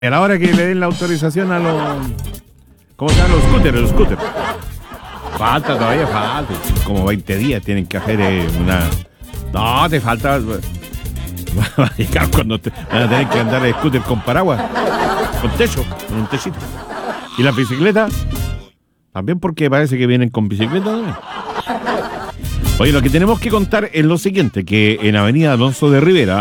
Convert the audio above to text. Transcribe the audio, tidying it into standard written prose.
A la hora que le den la autorización a los... ¿Cómo se llaman los scooters? Falta todavía, falta. Como 20 días tienen que hacer una... No, te falta... Va a llegar cuando van a tener que andar de scooter con paraguas, con techo, con un techito. ¿Y las bicicletas? También, porque parece que vienen con bicicleta también. Oye, lo que tenemos que contar es lo siguiente, que en Avenida Alonso de Rivera